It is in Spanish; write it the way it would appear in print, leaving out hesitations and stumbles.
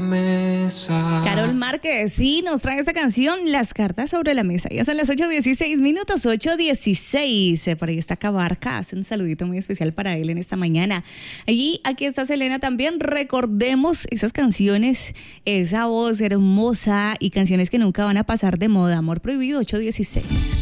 la mesa. Carol Márquez, sí, nos trae esta canción, Las cartas sobre la mesa. Ya son las 8:16, 8:16. Por ahí está Cabarca, hace un saludito muy especial para él en esta mañana. Y aquí está Selena también. Recordemos esas canciones, esa voz hermosa y canciones que nunca van a pasar de moda. Amor prohibido, 8:16.